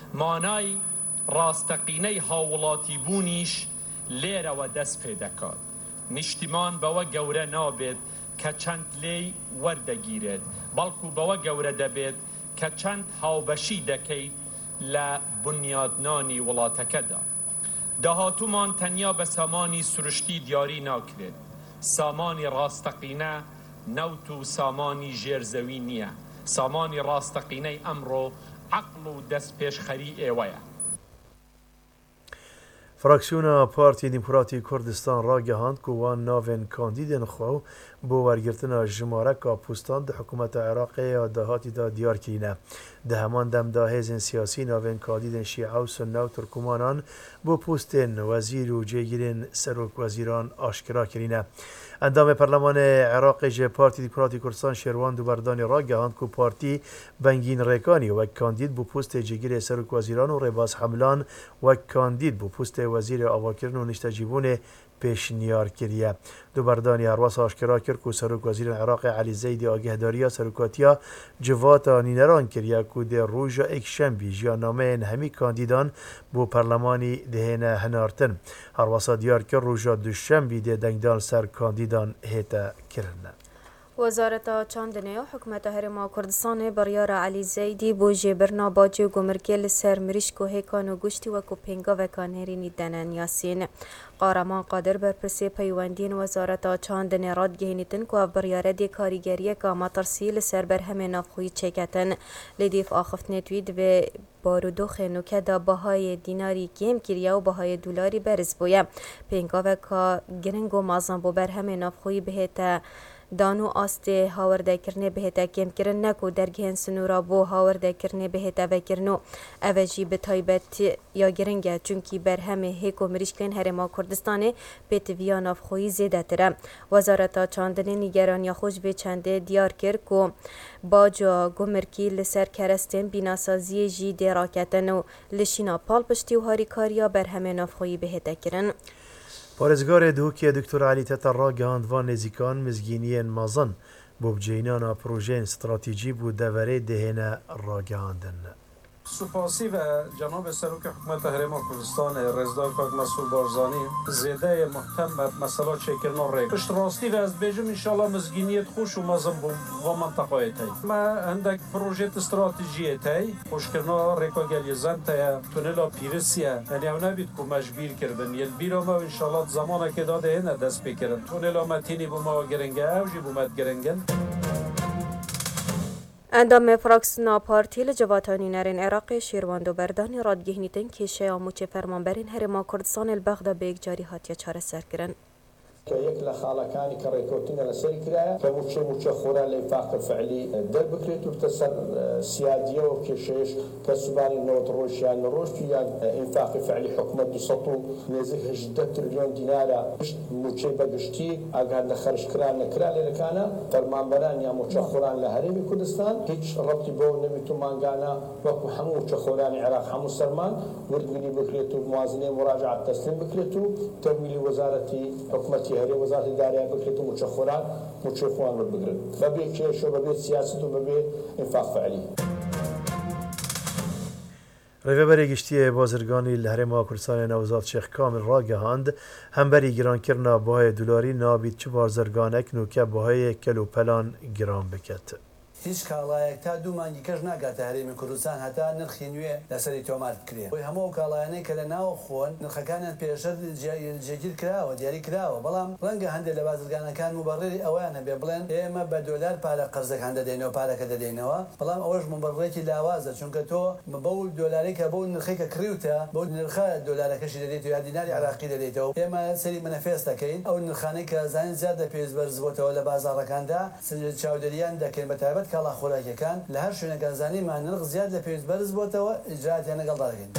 مانای ڕاستەقینەی هاوڵاتی بوونیش لێرەوە دەست پێ دەکات. نیشتیمان بەوە گەورە نابێت کە چەند لێی وەردەگیرێت، بەڵکو بەوە گەورە دەبێت کە چەند هاوبەشی دەکەیت لە بنیادنانی وڵاتەکەدا. داهاتوومان تەنیا بە سامانی سروشتی دیاری ناکرێت. سامانی ڕاستەقینە نەوت و سامانی ژێرزەوی نییە. سامانی ڕاستەقینەی ئەمڕۆ عەقڵ و دەست پێشخەری ئێوەیە. فراکسیۆنا پارتی دیموکراتی کوردستان ڕاگەهاند کو وان ناوên کاندیدên xwe بۆ وەرگرتنا ژمارەka پوستان di حکوومeta Iraqê ya dahatî da diyar kirîne. Di heman demda hêzên siyasî navên kadîdên Şîa û Sunne û Turkmanan bۆ postên wezîr û cêgirên serokwezîran aşkira kirîne. Endamê Perlemanê Iraqê ji Partî Dîmokratîk Kurdistan Şêrwan Duberdanê ragihand ku partî Bengîn Rêkanî wek kandîd bû postê cêgirê serokwezîran û Rêbaz Hemlan wek kandîd bû postê wezîrê avakirin û niştecîbûnê pêşniyar kiriye. Duberdanî herwasa aşkira kir ku serokwezîrên Iraqê Elî Zeydî agêhdariya serokatiya civata nîneran kiriye ku dê roja ekşembî jiyannameyên hemî kandîdan bû Perlemanî dihêne hinartin. Herwasa diyar kir roja duşembî dê dengdan ser kandîdan hête kirin. وزارت چاندنه و حکومت هرما کردستان بریار علی زیدی بو جبرنا باجی و گمرگل سر مریشک و هیکان و گوشتی و کوپینگا و کانهرینی دنن یاسین. قارمان قادر بر پرسی پیوندین وزارت چاندنه راد گهینیتن که بریار دی کاریگریه که مطرسی لسر بر همه نافخوی چکتن. لدیف آخفت نتوید و بارودوخ نوکه دا باهای دیناری گیم کریه و باهای دولاری برز بویه. پینگا و که گرنگ و مازن بو بر همه نافخوی بهتا دانو آسته هاورده کرنه بهتا کم کرن نکو درگهن سنورا بو هاورده کرنه بهتا وکرنو اوجی به تایبت یا گرنگه چونکی بر همه هیکو مریشکن هرما کردستانه پیتویا نافخویی زیده تره. وزارت چاندنه نیگرانی خوش به چنده دیار کرد که باجا گمرکی لسر کرستن بیناسازی جی دیراکتن و لشینا پال پشتی و هاریکاریا بر همه نافخویی بهتا کرن. پارێزگارê Duhokê Dr. Elî Teter ragihand van nêzîkan mizgîniyên mezin bû bicênana projeyên stratîjî bû deverê dihêne ragihandin. سوپاسی و جناب سروک حکومت هرما کردستان رزدار کاک مسئول بارزانی زیده محکم بر مسئله چکرنا ریگ پشت راستی و از بیجم انشالله مزگینیت خوش و مزم و منطقه تای ما هندک پروژه استراتژی تای خوشکرنا ریکا گلیزن تای تونلا پیرسیه یعنی او نبید که مجبیر کردن یل بیرا ما انشالله زمانه که داده هنه دست بکرن تونلا متینی بو ما گرنگه اوجی بو مد گرنگن. اندام فراکسیۆنا پارتی لە جواتانی نەرێن عێراقی شێروان دووبەردانی ڕادگەیەنیتن کێشەیە موچێ فەرمانبەرین هەرێما کوردستان البەغدا بە یەکجاری هاتیە چارەسەرکردن. كيك لخالكاني كريكوتنا لسري كرايا كموتشي خورا لإنفاق فعلي در بكريتو تسر سيادية وكيشيش كسباني نوت روشيان روشتو يعني إنفاق فعلي حكومة بسطو نزيك 10 تريليون دينارا موتشي بقشتي أقعد نخرج كران لكانا فرمان بران يا موتشي خوران لهريمي كردستان هيج ربطي بو نبيتو مانغانا وكو حمو موتشي خوران عراق حمو سرمان وردقني بكريتو موازنة مراجعة تسليم بكريتو تمويل وزارتي حكومتي هری وزارت اداره بکرد و متشخران متشخوان رو بگیرد و به کیش و به سیاست و به انفاق فعلی. ڕێڤەبەری گشتیە بازرگانی لە هەرێما کوردستانی نەوزاد شێخ کامل ڕاگەهاند هەمبەری گرانکردنا بەهای دولاری نابێت چ بازرگانێک نوکە بەهای کەلوپەلان گران بکات. هیچ کاڵایەک تا دوو مانگی کەش ناگاتە هەرێمی کوردستان هەتا نرخی نوێ لەسەری تۆمار بکرێت. هەموو کاڵایانەی کە لە ناو خۆن نرخەکانیان پێشتر جێگیر کراوە دیاری کراوە بەڵام ڕەنگە هەندێک لە بازرگانەکان مبەڕێری ئەویان هەبێ بڵێن ئێمە بە دۆلار پارە قەرزەکان دەدەینەوە پارەکە دەدەینەوە بەڵام ئەوەش مبەڕێکی لاوازە چونکە تۆ بەو دۆلارێک کە بەو نرخێکە کڕیوتە بەو نرخە دۆلارەکەشی دەدەیتەوە یا دیناری عێراقی دەدەیتەوە ئێمە سەری مەنەفێس دەکەین ئەو نرخانەی کە زانین زیادە پێویست بەرز بۆتەوە لە بازاڕەکاندا چاودێریان دەکەین بە تایبەت کاڵا خۆراکیەکان لە هەر شوێنەکان زانیمان نرخ زیاد لە پێویست بەرز بۆتەوە ئیجراتیان لەگەڵ دەکەین.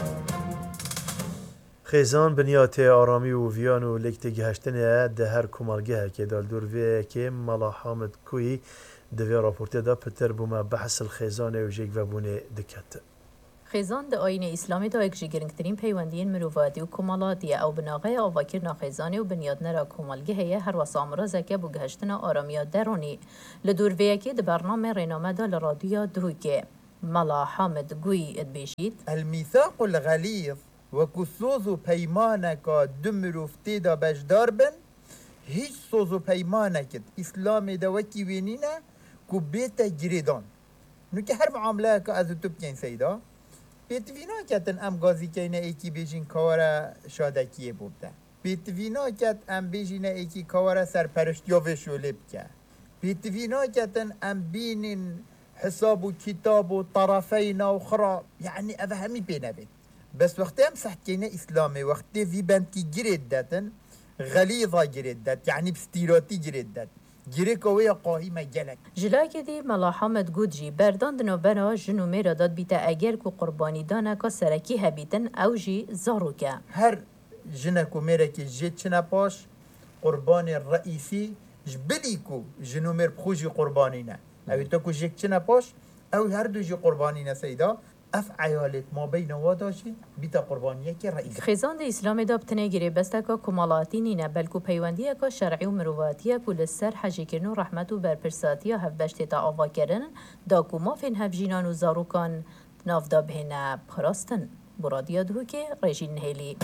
خێزان بنیاتێ ئارامی و ڤیان و لێکتێگەهشتنە دە هەر کۆمەڵگەیەکێ دەلدورڤەیەکێ مەڵا حامد کوی دەوێ راپۆرتێدا پتر بوومە بەحسل خێزانێ و ژێکڤەبوونێ دکات. خێزان د ئاینە ئیسلامی دا یەکژی گرنگترین پەیوەندیên mirovadî û komaladî ye ew binaxeya avakirina xêzanê û binyadnera komelgê heye her wasa mirazeke bû gihiştina aramiya deronî li dûrveyekê di bername rêname da li radyoya Duhokê. ملا حامد گوی ادبیجید الميثاق الغليظ وكو سوزو پیمانکا دمروفتی دا بجدار بن هیچ سوزو پیمانکت اسلام دا وکی وینینه کو بیتا گریدان نو که هر معامله که از تو بکن سیدا بیتوینا کتن ام گازی که ایکی بیجین کارا شادکیه بوده بیتوینا کت ام بیجین ایکی کارا سرپرشت یا وشوله بکه بیتوینا کتن ام بینین حساب و کتاب و طرفین و خرا یعنی اوه همی بینه بید بس وقتی هم صحت کنه اسلامي وقتی وی بند کی گرید داتن غلیظا گرید دات یعنی بستیراتی گرید دات گیره کوی قاهی گلک جلاکی دی ملا حامد گودجی برداندنو بنا جنو میرا داد بیتا اگر کو قربانی دانا که سرکی هبیتن او جی زارو که هر جنکو میرا که جید چنا پاش قربان رئیسی جبلی کو جنو میر بخوشی قربانی نه اوی تو کو جید چنا پاش او هر دو جی قربانی نه سیدا اف عیالت ما بین واداشی بیتا قربانیه که رئیس خیزان ده اسلام دا بتنه گیره بسته که کمالاتی نینه بلکو پیوندیه که شرعی و مرواتیه که لسر حجی کرن و رحمت و برپرساتیه هفبشتی تا آوا کرن دا که مافین هفجینان و زاروکان ناف دا بهنه پراستن برادیا دهو که رژین هیلی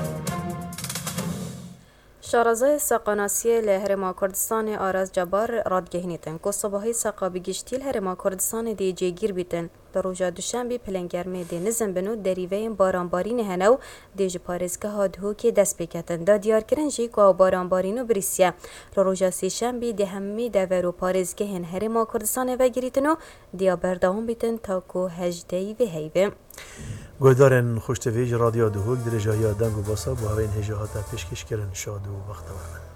شارزای ساقاناسی لهرما کردستان آراز جبار رادگهنیتن که صباحی ساقا بگیشتیل هرما کردستان دی جیگیر بیتن در روژا دوشنبی پلنگرمه دی نزم بنو دریوه بارانبارین هنو دیج پارزگه ها دهو که دست بکتن دا دیار کرنجی که بارانبارینو بریسیه روژا سی شنبی دی همی دورو پارزگه هن هرما کردستان و گریتنو دیا برداهم بیتن تا که هجدهی و هیوه گلدارن خوشتویج رادیو دهوک درجه های دنگ و باسا با هوین هجاهات پیشکش کرن شاد و وقت ورمن